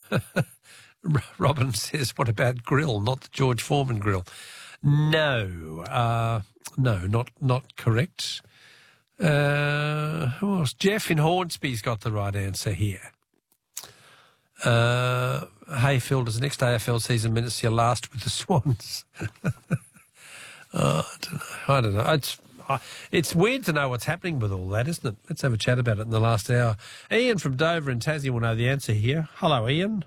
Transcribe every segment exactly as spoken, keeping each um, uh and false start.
Robin says, what about grill, not the George Foreman grill? No, uh, no, not not correct. Uh, who else? Jeff in Hornsby's got the right answer here. Uh, hey, Phil, does the next A F L season mean it's your last with the Swans? uh, I don't know. I don't know. It's, uh, it's weird to know what's happening with all that, isn't it? Let's have a chat about it in the last hour. Ian from Dover and Tassie will know the answer here. Hello, Ian.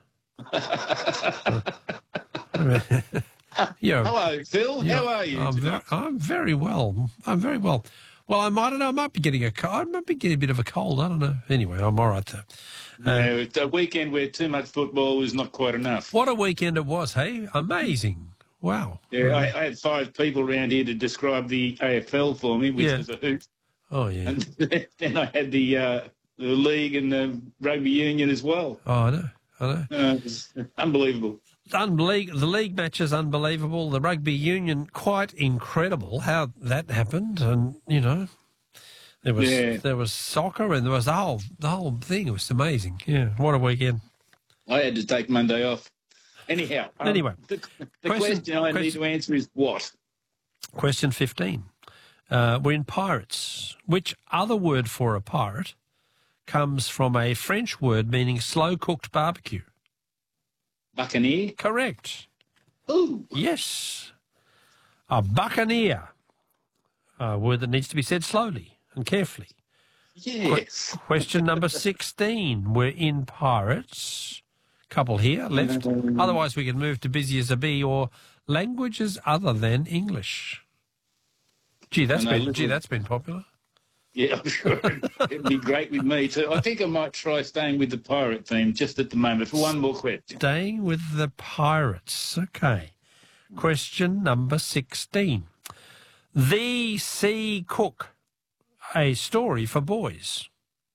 You're, Hello, Phil. How are you? I'm very, I'm very well. I'm very well. Well, I might, I don't know, I might be getting a cold. I might be getting a bit of a cold. I don't know. Anyway, I'm all right, though. No, it's a weekend where too much football is not quite enough. What a weekend it was, hey? Amazing. Wow. Yeah, I, I had five people around here to describe the A F L for me, which Yeah. was a hoot. Oh, yeah. And then I had the uh, the league and the rugby union as well. Oh, I know. I know. Uh, it was unbelievable. Unbelie- the league match is unbelievable. The rugby union, quite incredible how that happened. And, you know, there was Yeah. there was soccer and there was the whole, the whole thing. It was amazing. Yeah, what a weekend. I had to take Monday off. Anyhow. um, Anyway. The, the Question- question, I need question- to answer is what? Question fifteen. Uh, we're in pirates. Which other word for a pirate comes from a French word meaning slow-cooked barbecue? Buccaneer? Correct. Ooh. Yes. A buccaneer. A word that needs to be said slowly and carefully. Yes. Question number sixteen. We're in pirates. Couple here left. Otherwise, we can move to busy as a bee or languages other than English. Gee, that's I know, been little- gee, that's been popular. Yeah, I'm sure it'd be great with me too. I think I might try staying with the pirate theme just at the moment for one more question. Staying with the pirates. Okay. Question number sixteen. The Sea Cook, a story for boys,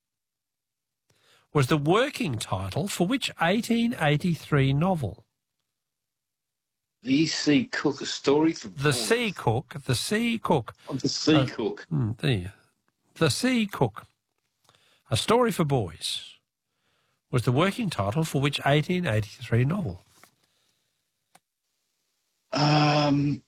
was the working title for which eighteen eighty-three novel? The Sea Cook, a story for The boys. Sea Cook, the Sea Cook. Oh, the Sea Uh, Cook. Hmm, there. The Sea Cook, a story for boys, was the working title for which eighteen eighty-three novel? Um,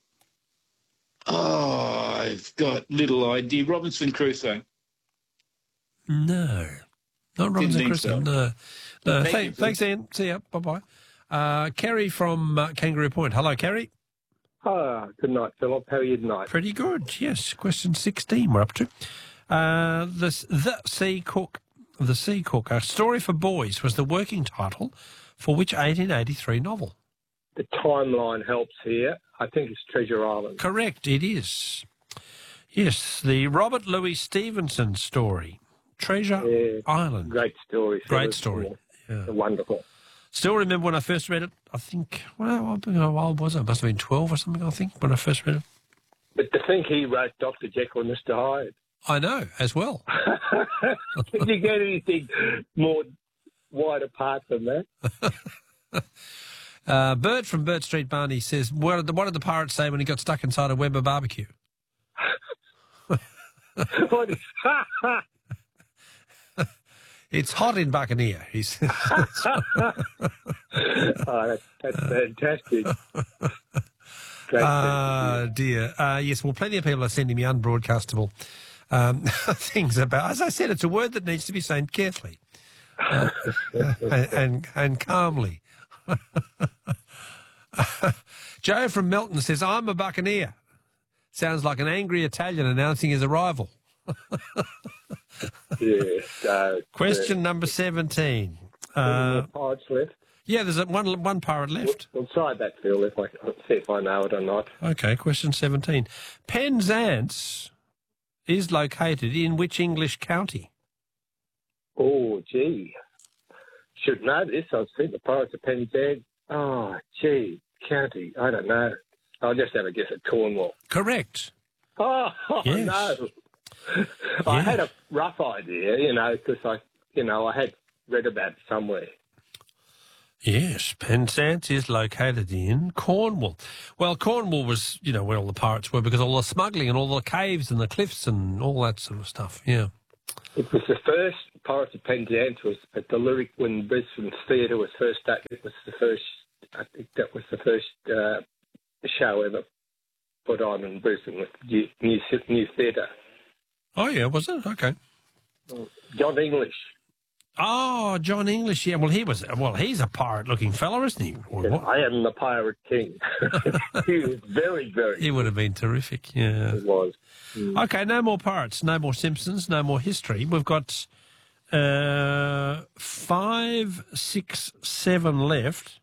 oh, I've got little idea. Robinson Crusoe. No, not Robinson think Crusoe. so. No, no. Thank you, Thank, Phil. thanks, Ian. See ya. Bye bye. Uh, Kerry from uh, Kangaroo Point. Hello, Kerry. Ah, good night, Philip. How are you tonight? Pretty good. Yes. Question sixteen. We're up to. Uh, this the Sea Cook, the Sea Cook, a story for boys, was the working title for which eighteen eighty-three novel? The timeline helps here. I think it's Treasure Island. Correct. It is. Yes, the Robert Louis Stevenson story, Treasure Yeah, Island. Great story. Great Philip. story. Yeah. Wonderful. Still remember when I first read it. I think, well, I don't know how old was I? I must have been twelve or something, I think, when I first read it. But to think he wrote Doctor Jekyll and Mister Hyde. I know, as well. Did you get anything more wide apart than that? Uh, Bert from Burt Street Barney says, what did, the, what did the pirate say when he got stuck inside a Weber barbecue? What is- It's hot in Buccaneer, he says. oh, that's, that's fantastic. Great Ah, dear. Uh, yes, well, plenty of people are sending me unbroadcastable um, things about. As I said, it's a word that needs to be said carefully uh, and, and and calmly. Joe from Melton says, "I'm a buccaneer." Sounds like an angry Italian announcing his arrival. Yeah. Uh, Question number seventeen. uh, Uh, pirates left. yeah, there's a, one one pirate left. We'll try that, Phil, if I see if I know it or not. Okay, question seventeen. Penzance is located in which English county? Oh, gee. Should know this. I've seen the Pirates of Penzance. Oh, gee. County. I don't know. I'll just have a guess at Cornwall. Correct. Oh, Yes. no. I Yeah. had a rough idea, you know, because I, you know, I had read about it somewhere. Yes, Penzance is located in Cornwall. Well, Cornwall was, you know, where all the pirates were because all the smuggling and all the caves and the cliffs and all that sort of stuff, yeah. It was the first Pirates of Penzance was at the Lyric when Brisbane Theatre was first started. It was the first, I think that was the first uh, show ever put on in Brisbane with new, new, new theatre. Oh, yeah, was it? Okay. John English. Oh, John English, yeah. Well, he was, well, he's a pirate-looking fella, isn't he? Or what? I am the Pirate King. He was very, very He would have been terrific, yeah. It was. Mm. Okay, no more pirates, no more Simpsons, no more history. We've got uh, five, six, seven left.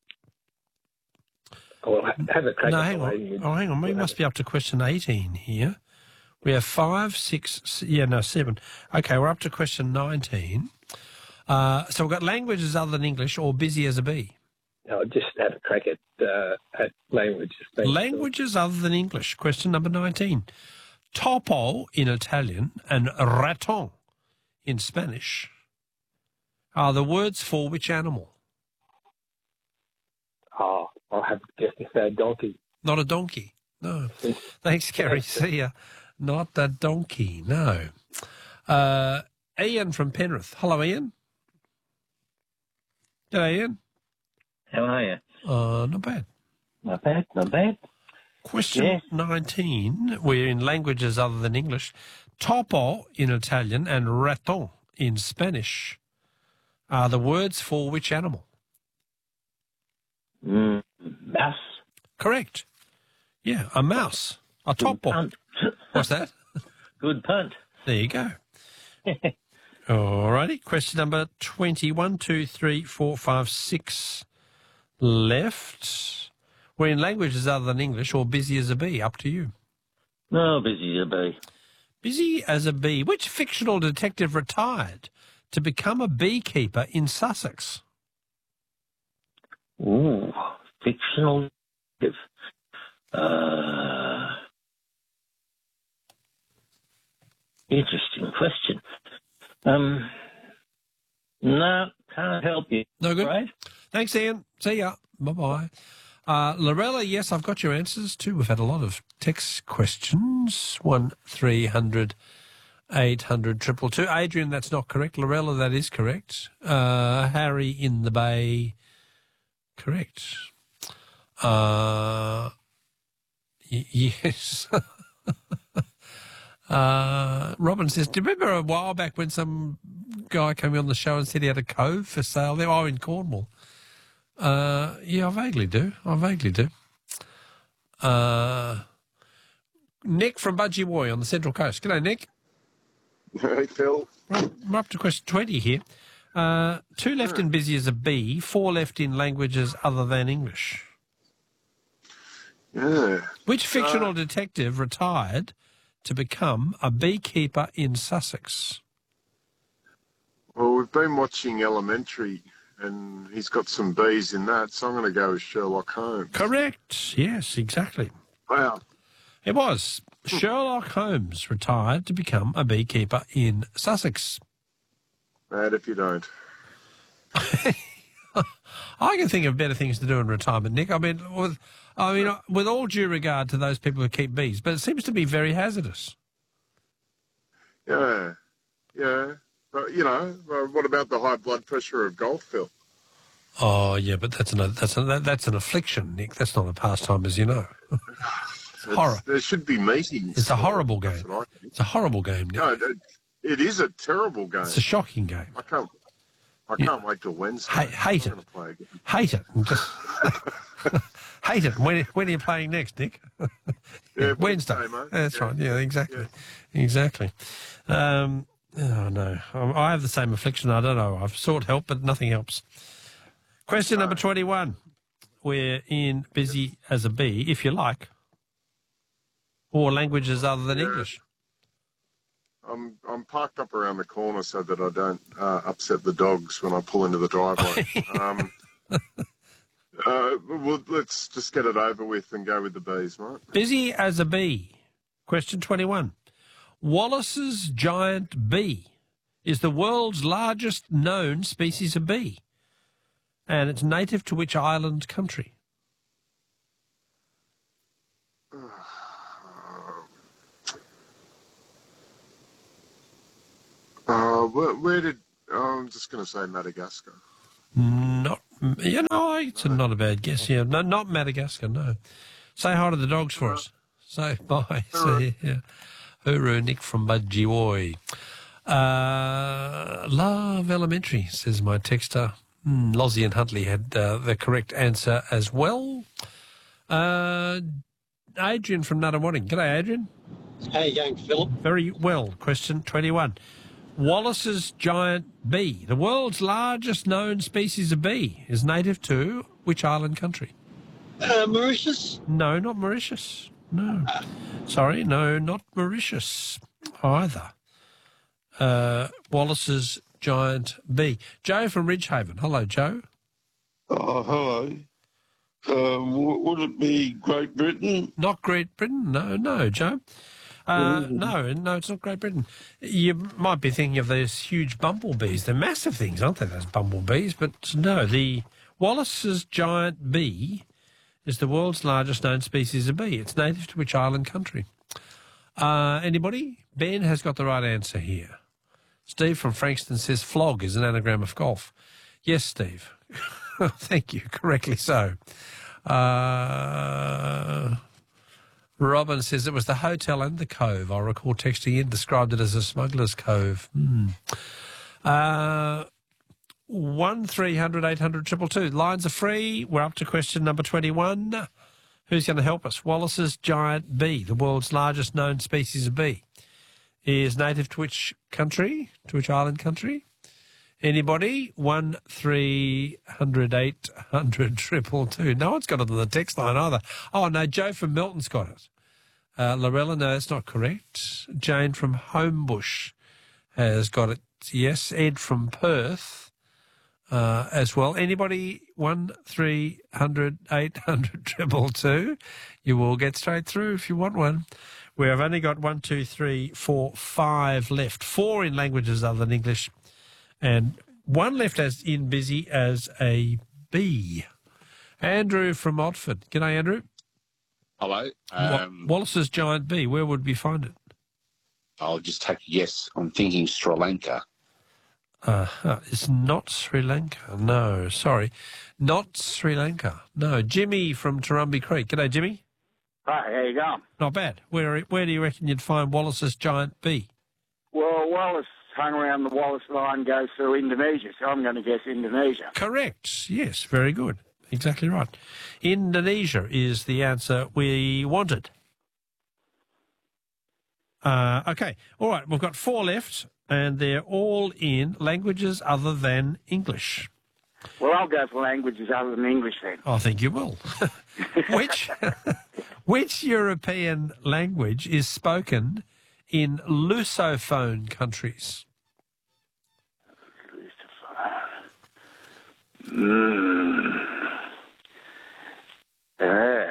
Well, have a crack No, at hang the on. lane. Oh, hang on. We must be up to question eighteen here. We have five, six, s- yeah, no, seven. Okay, we're up to question nineteen. Uh, so we've got languages other than English or busy as a bee. I'll just have a crack at, uh, at languages. Thanks. Languages other than English. Question number nineteen. Topo in Italian and raton in Spanish are the words for which animal? Oh, I'll have to guess and say donkey. Not a donkey. No. Thanks, Kerry. See ya. Not a donkey. No. Uh, Ian from Penrith. Hello, Ian. G'day, Ian. How are you? Uh, not bad. Not bad, not bad. Question Yeah. nineteen. We're in languages other than English. Topo in Italian and raton in Spanish are the words for which animal? Mm, mouse. Correct. Yeah, a mouse. A Good topo. punt. What's that? Good punt. There you go. All righty. Question number twenty. One, two, three, four, five, six left. We're in languages other than English or busy as a bee. Up to you. No, busy to be. Busy as a bee. Which fictional detective retired to become a beekeeper in Sussex? Ooh, fictional. Uh, interesting question. Um, no, can't help you. No good. Right? Thanks, Ian. See ya. Bye-bye. Uh, Lorella, yes, I've got your answers too. We've had a lot of text questions. One, three hundred, eight hundred, triple two. Adrian, that's not correct. Lorella, that is correct. Uh, Harry in the Bay, correct. Uh, y- yes. uh, Robin says, do you remember a while back when some guy came on the show and said he had a cove for sale there? Oh, in Cornwall. Uh, yeah, I vaguely do. I vaguely do. Uh, Nick from Budgie Boy on the Central Coast. G'day, Nick. Hey, Phil. Right, we're up to question twenty here. Uh, two left in busy as a bee, four left in languages other than English. Yeah. Which fictional detective retired to become a beekeeper in Sussex? Well, we've been watching Elementary, and he's got some bees in that, so I'm going to go with Sherlock Holmes. Correct. Yes, exactly. Wow. It was. Sherlock Holmes retired to become a beekeeper in Sussex. Mad if you don't. I can think of better things to do in retirement, Nick. I mean, with, I mean, with all due regard to those people who keep bees, but it seems to be very hazardous. Yeah. Yeah. But, you know, uh, what about the high blood pressure of golf, Phil? Oh, yeah, but that's an that's an that's an affliction, Nick. That's not a pastime, as you know. It's- Horror. There should be meetings. It's a horrible That's game. what I think. It's a horrible game, Nick. No, it, it is a terrible game. It's a shocking game. I can't. I can't wait till Wednesday. Ha- hate I'm it. gonna play again. Hate it. Just hate it. When when are you playing next, Nick? Yeah, Wednesday. Wednesday, mate. That's Yeah. right. Yeah, exactly. Exactly. Um, oh no, I have the same affliction. I don't know. I've sought help, but nothing helps. Question number twenty-one. We're in busy as a bee, if you like, or languages other than Yeah. English. I'm I'm parked up around the corner so that I don't uh, upset the dogs when I pull into the driveway. um, uh, well, let's just get it over with and go with the bees, mate. Busy as a bee. Question twenty-one. Wallace's giant bee is the world's largest known species of bee, and it's native to which island country? where did... Oh, I'm just going to say Madagascar. Not, you know, it's a, not a bad guess. Yeah, no, not Madagascar. No. Say hi to the dogs for us. Say bye. Say yeah. Hooroo, Nick from Budgie. Uh, Love Elementary, says my texter. Mm, Lozzie and Huntley had uh, the correct answer as well. Uh, Adrian from Nuttawading. G'day, Adrian. How you going, Philip? Very well. Question twenty-one. Wallace's giant bee, the world's largest known species of bee, is native to which island country? Uh, Mauritius? No, not Mauritius. No. Sorry, no, not Mauritius either. Uh, Wallace's giant bee. Joe from Ridgehaven. Hello, Joe. Oh, hello. Uh, w- would it be Great Britain? Not Great Britain. No, no, Joe. Uh, no, no, it's not Great Britain. You might be thinking of those huge bumblebees. They're massive things, aren't they, those bumblebees? But no, the Wallace's giant bee is the world's largest known species of bee. It's native to which island country? Uh, anybody? Ben has got the right answer here. Steve from Frankston says flog is an anagram of golf. Yes, Steve. Thank you. Correctly so. Uh... Robin says it was the hotel and the cove. I recall texting in, described it as a smuggler's cove. Hmm. Uh, one three hundred eight hundred two two two. Lines are free. We're up to question number twenty-one. Who's going to help us? Wallace's giant bee, the world's largest known species of bee, is native to which country? To which island country? Anybody? One three hundred eight hundred triple two. No one's got it on the text line either. Oh, no, Joe from Melton's got it. Uh, Lorella, no, that's not correct. Jane from Homebush has got it. Yes, Ed from Perth uh, as well. Anybody? One three hundred eight hundred triple two. You will get straight through if you want one. We have only got one, two, three, four, five left. Four in languages other than English. And one left as in busy as a bee. Andrew from Otford. G'day, Andrew. Hello. Um, Wallace's giant bee, where would we find it? I'll just take a yes. I'm thinking Sri Lanka. Uh, it's not Sri Lanka. No, sorry. Not Sri Lanka. No. Jimmy from Turumbi Creek. G'day, Jimmy. Hi, how you going? Not bad. Where, where do you reckon you'd find Wallace's giant bee? Well, Wallace hung around the Wallace line, goes through Indonesia, so I'm going to guess Indonesia. Correct. Yes, very good. Exactly right. Indonesia is the answer we wanted. Uh, okay. All right. We've got four left, and they're all in languages other than English. Well, I'll go for languages other than English then. I think you will. which, which European language is spoken in Lusophone countries? Mm. Uh,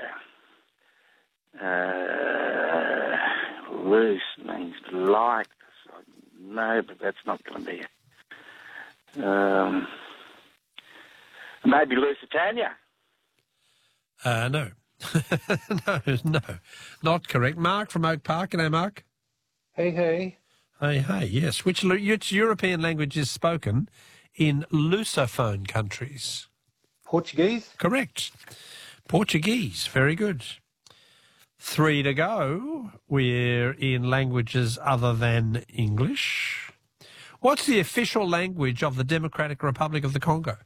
uh, loose means like. No, but that's not going to be it. Um, maybe Lusitania. Uh, no. no, no. Not correct. Mark from Oak Park. G'day, Mark. Hey, hey. Hey, hey, yes. Which, which European language is spoken in Lusophone countries? Portuguese? Correct. Portuguese. Very good. Three to go. We're in languages other than English. What's the official language of the Democratic Republic of the Congo?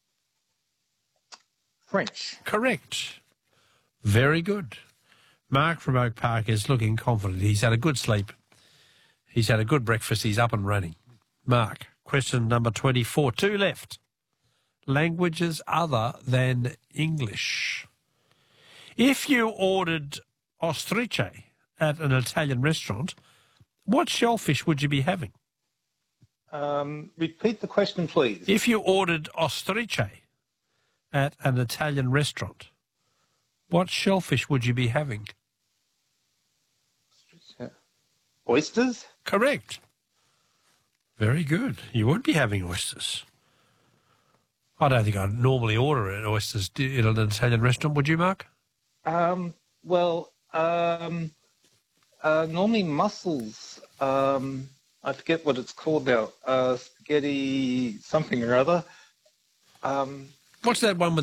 French. Correct. Very good. Mark from Oak Park is looking confident. He's had a good sleep. He's had a good breakfast. He's up and running. Mark, question number twenty-four. Two left. Languages other than English. If you ordered ostriche at an Italian restaurant, what shellfish would you be having? Um, repeat the question, please. If you ordered ostriche at an Italian restaurant, what shellfish would you be having? Oysters? Correct. Very good. You would be having oysters. I don't think I'd normally order it, oysters at an Italian restaurant. Would you, Mark? Um, well, um, uh, normally mussels. Um, I forget what it's called now. Uh, spaghetti something or other. Um, What's that one with